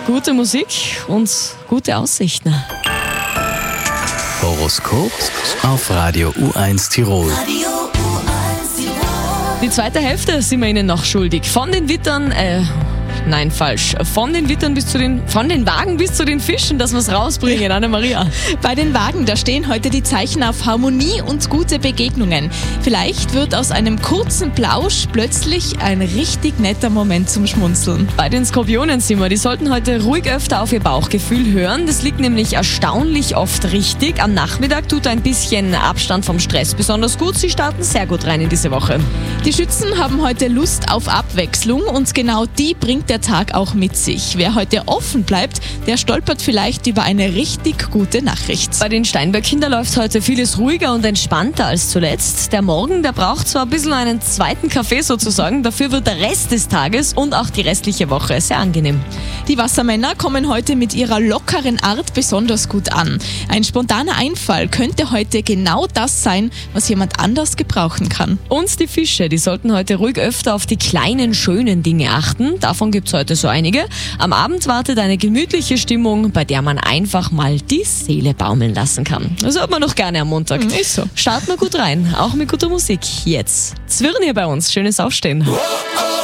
gute Musik und gute Aussichten. Horoskop auf Radio U1 Tirol. Die zweite Hälfte sind wir Ihnen noch schuldig. Von den Wittern, Von den Wagen bis zu den Fischen, dass wir es rausbringen, Anna-Maria. Bei den Wagen, da stehen heute die Zeichen auf Harmonie und gute Begegnungen. Vielleicht wird aus einem kurzen Plausch plötzlich ein richtig netter Moment zum Schmunzeln. Bei den Skorpionen sind wir, die sollten heute ruhig öfter auf ihr Bauchgefühl hören. Das liegt nämlich erstaunlich oft richtig. Am Nachmittag tut ein bisschen Abstand vom Stress besonders gut. Sie starten sehr gut rein in diese Woche. Die Schützen haben heute Lust auf Abwechslung und genau die bringt der Tag auch mit sich. Wer heute offen bleibt, der stolpert vielleicht über eine richtig gute Nachricht. Bei den Steinböcken, da läuft heute vieles ruhiger und entspannter als zuletzt. Der Morgen, der braucht zwar ein bisschen einen zweiten Kaffee sozusagen, dafür wird der Rest des Tages und auch die restliche Woche sehr angenehm. Die Wassermänner kommen heute mit ihrer lockeren Art besonders gut an. Ein spontaner Einfall könnte heute genau das sein, was jemand anders gebrauchen kann. Und die Fische, die sollten heute ruhig öfter auf die kleinen, schönen Dinge achten. Davon gibt es heute so einige. Am Abend wartet eine gemütliche Stimmung, bei der man einfach mal die Seele baumeln lassen kann. Das hört man doch gerne am Montag. Ist so. Starten wir gut rein, auch mit guter Musik. Jetzt Zwirn hier bei uns. Schönes Aufstehen.